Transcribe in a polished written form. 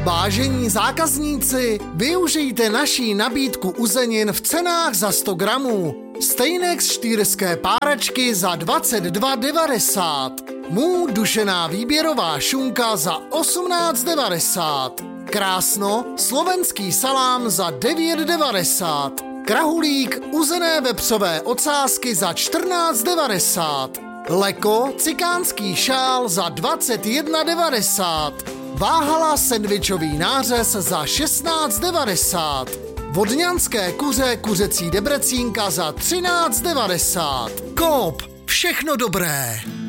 Vážení zákazníci, využijte naší nabídku uzenin v cenách za 100 gramů. Stejnek z štýrské párečky za 22,90. Mů dušená výběrová šunka za 18,90. Krásno, slovenský salám za 9,90. Krahulík uzené vepřové ocásky za 14,90. Leko cikánský šál za 21,90. Váhala sendvičový nářez za 16,90. Vodňanské kuře kuřecí debrecínka za 13,90. Coop, všechno dobré.